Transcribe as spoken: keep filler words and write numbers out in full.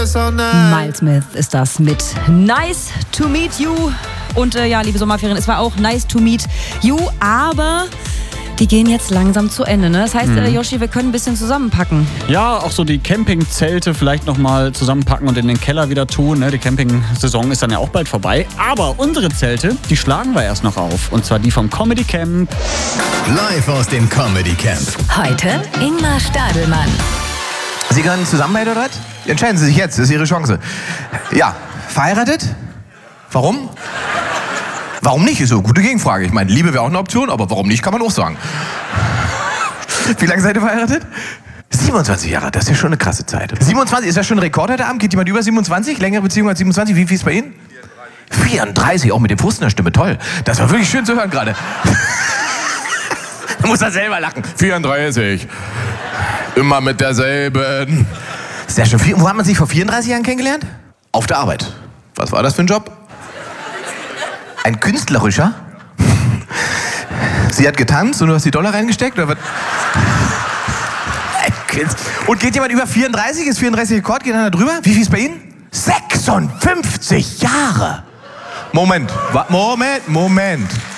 Miles Smith ist das mit Nice to Meet You. Und äh, ja, liebe Sommerferien, es war auch nice to meet you, aber die gehen jetzt langsam zu Ende. Ne? Das heißt, mhm. äh, Yoshi, wir können ein bisschen zusammenpacken. Ja, auch so die Campingzelte vielleicht nochmal zusammenpacken und in den Keller wieder tun. Ne? Die Campingsaison ist dann ja auch bald vorbei. Aber unsere Zelte, die schlagen wir erst noch auf. Und zwar die vom Comedy Camp. Live aus dem Comedy Camp. Heute Ingmar Stadelmann. Sie gehören zusammen bei der Leute? Entscheiden Sie sich jetzt, das ist Ihre Chance. Ja, verheiratet? Warum? Warum nicht? Ist so eine gute Gegenfrage. Ich meine, Liebe wäre auch eine Option, aber warum nicht, kann man auch sagen. Wie lange seid ihr verheiratet? siebenundzwanzig Jahre, das ist ja schon eine krasse Zeit. siebenundzwanzig, ist das schon ein Rekord heute Abend? Geht jemand über siebenundzwanzig? Längere Beziehung als siebenundzwanzig? Wie viel ist bei Ihnen? vierunddreißig, auch mit dem Frust in der Stimme, toll. Das war wirklich schön zu hören gerade. Du musst da selber lachen. vierunddreißig. Immer mit derselben. Sehr schön. Wo hat man sich vor vierunddreißig Jahren kennengelernt? Auf der Arbeit. Was war das für ein Job? Ein künstlerischer? Sie hat getanzt und du hast die Dollar reingesteckt? Oder was? Und geht jemand über vierunddreißig? Ist vierunddreißig Rekord? Geht einer drüber? Wie viel ist bei Ihnen? sechsundfünfzig Jahre! Moment, Moment, Moment.